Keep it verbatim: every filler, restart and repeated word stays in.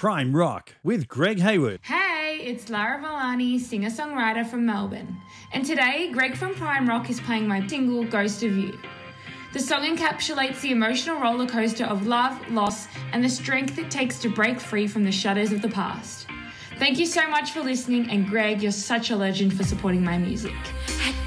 Prime Rock with Greg Hayward. Hey, it's Lara Volani, singer-songwriter from Melbourne. And today, Greg from Prime Rock is playing my single, Ghost of You. The song encapsulates the emotional roller coaster of love, loss, and the strength it takes to break free from the shadows of the past. Thank you so much for listening, and Greg, you're such a legend for supporting my music.